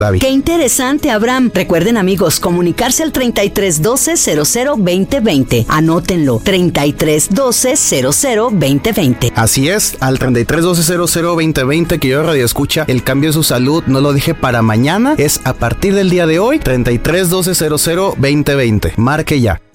David. Qué interesante, Abraham. Recuerden, amigos, comunicarse al 3312-002020. Anótenlo, 3312-002020. Así es, al 3312-002020, que yo radio escucha, el cambio de su salud no lo dije para mañana, es a partir del día de hoy, 3312-002020. Marque ya.